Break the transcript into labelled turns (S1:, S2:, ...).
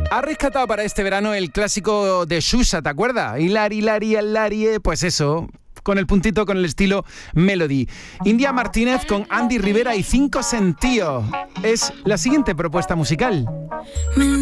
S1: Ha rescatado para este verano el clásico de Xuxa, ¿te acuerdas? Hilari, Hilari, Hilari, pues eso, con el puntito, con el estilo Melody. India Martínez con Andy Rivera y 5 Sentidos. Es la siguiente propuesta musical.